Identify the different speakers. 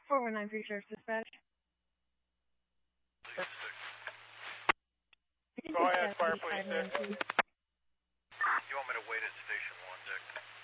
Speaker 1: 419 Sheriff's Dispatch.
Speaker 2: Go ahead, Fire Police 6.
Speaker 3: You want me to wait at Station 1, Dick?